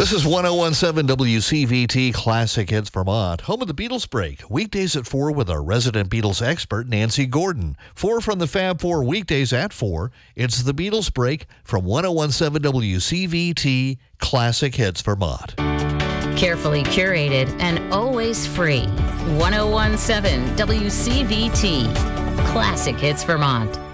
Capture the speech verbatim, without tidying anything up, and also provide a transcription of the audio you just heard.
This is one oh one seven W C V T Classic Hits Vermont, home of the Beatles Break. Weekdays at four with our resident Beatles expert, Nancy Gordon. Four from the Fab Four weekdays at four. It's the Beatles Break from one oh one seven W C V T Classic Hits Vermont. Carefully curated and always free. one oh one seven W C V T Classic Hits Vermont.